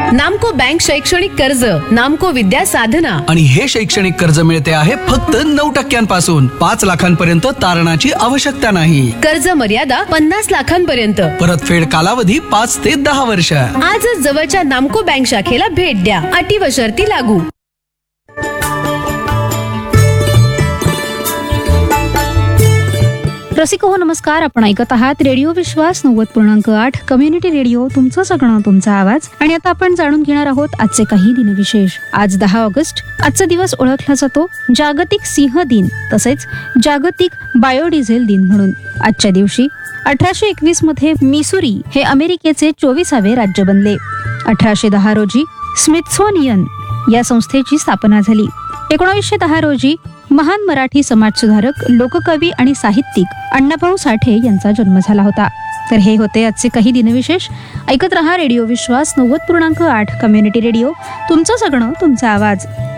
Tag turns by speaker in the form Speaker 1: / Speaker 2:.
Speaker 1: नामको बँक शैक्षणिक कर्ज, नामको विद्या साधना.
Speaker 2: आणि हे शैक्षणिक कर्ज मिळते आहे फक्त 9% 5 लाखांपर्यंत तारणाची आवश्यकता नाही.
Speaker 1: कर्ज मर्यादा 50 लाखांपर्यंत.
Speaker 2: परतफेड कालावधी 5 ते 10 वर्ष.
Speaker 1: आजच जवळच्या नामको बँक शाखेला भेट द्या. अटी व शर्ती लागू.
Speaker 3: रसिक हो नमस्कार. आपण ऐकत आहात रेडिओ विश्वास 90.8 कम्युनिटी रेडिओ, तुमचं सगळं तुमचा आवाज. आणि आता आपण जाणून घेणार आहोत आजचे काही दिनविशेष. आज 10 ऑगस्ट. आजचा दिवस ओळखला जातो जागतिक सिंह दिन तसेच जागतिक बायोडिझेल दिन म्हणून. आजच्या दिवशी 1821 मध्ये मिसुरी हे अमेरिकेचे 24वे राज्य बनले. 1810 रोजी स्मिथसोनियन या संस्थेची स्थापना झाली. 1910 रोजी महान मराठी समाजसुधारक, लोककवी आणि साहित्यिक अण्णाभाऊ साठे यांचा जन्म झाला होता. तर हे होते आजचे काही दिनविशेष. ऐकत रहा रेडिओ विश्वास 90.8 कम्युनिटी रेडिओ, तुमचं सगळं तुमचा आवाज.